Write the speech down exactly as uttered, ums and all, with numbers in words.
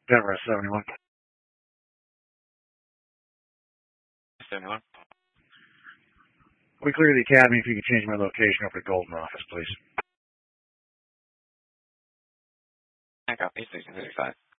Denver seventy-one. seventy-one. We clear the academy if you can change my location over to Golden office, please. I copy. sixteen thirty-five.